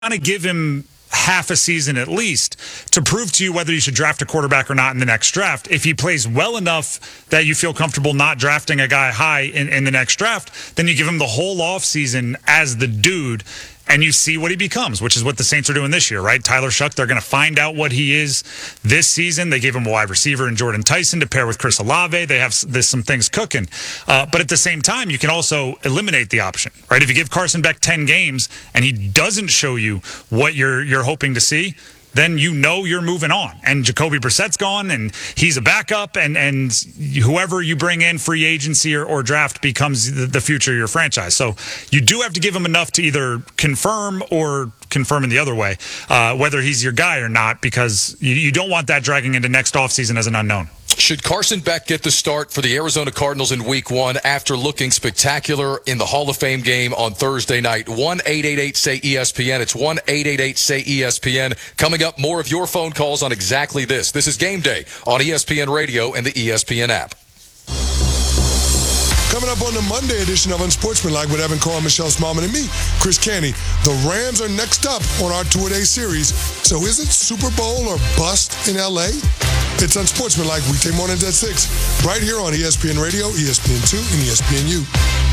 to give him half a season at least to prove to you whether you should draft a quarterback or not in the next draft. If he plays well enough that you feel comfortable not drafting a guy high in the next draft, then you give him the whole offseason as the dude and you see what he becomes, which is what the Saints are doing this year, right? Tyler Shuck, they're going to find out what he is this season. They gave him a wide receiver in Jordan Tyson to pair with Chris Olave. They have some things cooking. But at the same time, you can also eliminate the option, right? If you give Carson Beck 10 games and he doesn't show you what you're hoping to see, then you know you're moving on. And Jacoby Brissett's gone, and he's a backup, and whoever you bring in free agency or draft becomes the future of your franchise. So you do have to give him enough to either confirm or confirm in the other way, whether he's your guy or not, because you don't want that dragging into next offseason as an unknown. Should Carson Beck get the start for the Arizona Cardinals in Week 1 after looking spectacular in the Hall of Fame game on Thursday night? 1-888-SAY-ESPN. It's 1-888-SAY-ESPN. Coming up, more of your phone calls on exactly this. This is Game Day on ESPN Radio and the ESPN app. Coming up on the Monday edition of Unsportsmanlike with Evan Carr, Michelle Smallman, and me, Chris Canty. The Rams are next up on our two-a-day series. So is it Super Bowl or bust in L.A.? It's Unsportsmanlike weekday mornings at 6, right here on ESPN Radio, ESPN2, and ESPNU.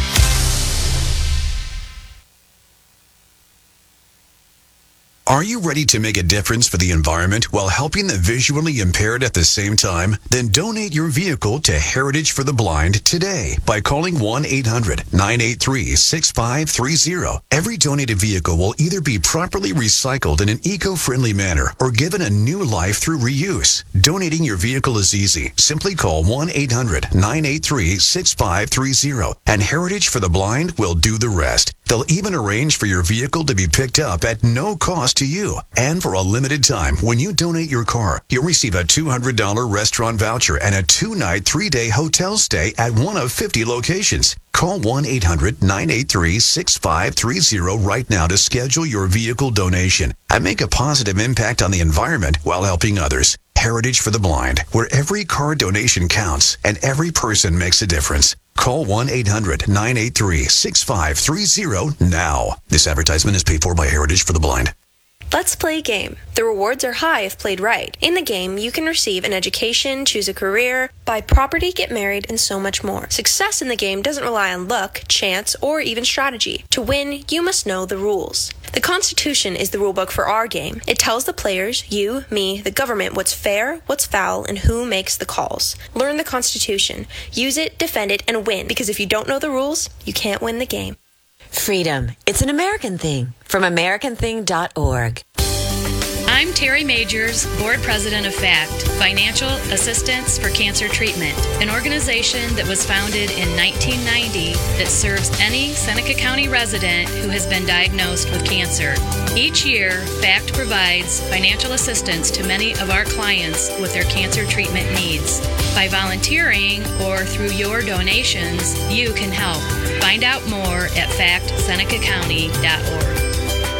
Are you ready to make a difference for the environment while helping the visually impaired at the same time? Then donate your vehicle to Heritage for the Blind today by calling 1-800-983-6530. Every donated vehicle will either be properly recycled in an eco-friendly manner or given a new life through reuse. Donating your vehicle is easy. Simply call 1-800-983-6530 and Heritage for the Blind will do the rest. They'll even arrange for your vehicle to be picked up at no cost to you. And for a limited time, when you donate your car, you'll receive a $200 restaurant voucher and a 2-night, 3-day hotel stay at one of 50 locations. Call 1-800-983-6530 right now to schedule your vehicle donation and make a positive impact on the environment while helping others. Heritage for the Blind, where every car donation counts and every person makes a difference. Call 1-800-983-6530 now. This advertisement is paid for by Heritage for the Blind. Let's play a game. The rewards are high if played right. In the game, you can receive an education, choose a career, buy property, get married, and so much more. Success in the game doesn't rely on luck, chance, or even strategy. To win, you must know the rules. The Constitution is the rulebook for our game. It tells the players, you, me, the government, what's fair, what's foul, and who makes the calls. Learn the Constitution. Use it, defend it, and win, because if you don't know the rules, you can't win the game. Freedom. It's an American thing. From AmericanThing.org. I'm Terry Majors, Board President of FACT, Financial Assistance for Cancer Treatment, an organization that was founded in 1990 that serves any Seneca County resident who has been diagnosed with cancer. Each year, FACT provides financial assistance to many of our clients with their cancer treatment needs. By volunteering or through your donations, you can help. Find out more at factsenecacounty.org.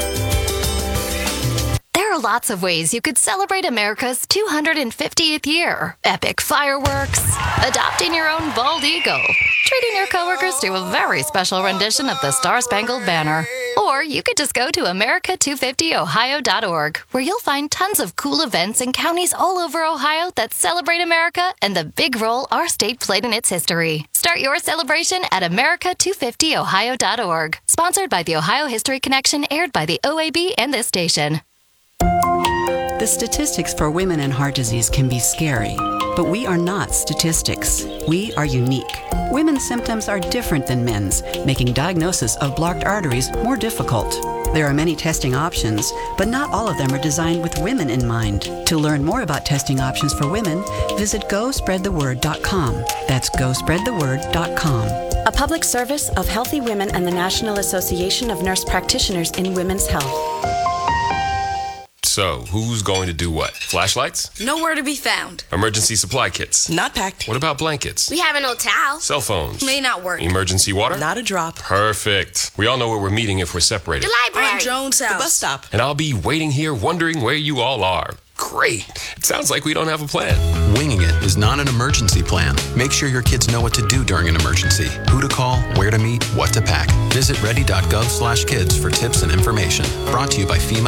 There are lots of ways you could celebrate America's 250th year. Epic fireworks, adopting your own bald eagle, treating your coworkers to a very special rendition of the Star-Spangled Banner. Or you could just go to America250Ohio.org, where you'll find tons of cool events in counties all over Ohio that celebrate America and the big role our state played in its history. Start your celebration at America250Ohio.org. Sponsored by the Ohio History Connection, aired by the OAB and this station. The statistics for women and heart disease can be scary, but we are not statistics. We are unique. Women's symptoms are different than men's, making diagnosis of blocked arteries more difficult. There are many testing options, but not all of them are designed with women in mind. To learn more about testing options for women, visit GoSpreadTheWord.com. That's GoSpreadTheWord.com. A public service of Healthy Women and the National Association of Nurse Practitioners in Women's Health. So, who's going to do what? Flashlights? Nowhere to be found. Emergency supply kits? Not packed. What about blankets? We have an old towel. Cell phones? May not work. Emergency water? Not a drop. Perfect. We all know where we're meeting if we're separated. The library. On Jones House. The bus stop. And I'll be waiting here wondering where you all are. great. It sounds like we don't have a plan. Winging it is not an emergency plan. Make sure your kids know what to do during an emergency, who to call, where to meet, what to pack. Visit ready.gov/kids for tips and information. Brought to you by FEMA